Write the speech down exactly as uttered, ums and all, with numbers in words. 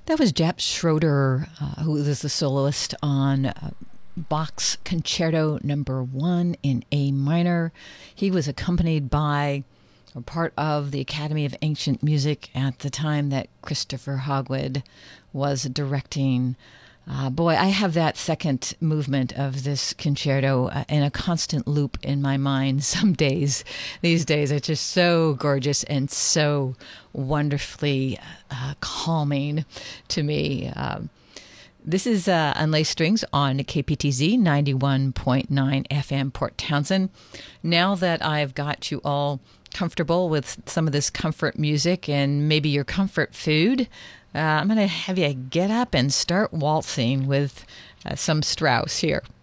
That was Jap Schroeder, uh, who is the soloist on uh, Bach's Concerto Number One in A minor. He was accompanied by, or part of, the Academy of Ancient Music at the time that Christopher Hogwood was directing. Uh, boy, I have that second movement of this concerto uh, in a constant loop in my mind some days. These days, it's just so gorgeous and so wonderfully uh, calming to me. Um, this is uh, Unlaced Strings on K P T Z ninety-one point nine F M Port Townsend. Now that I've got you all comfortable with some of this comfort music and maybe your comfort food, Uh, I'm going to have you get up and start waltzing with uh, some Strauss here.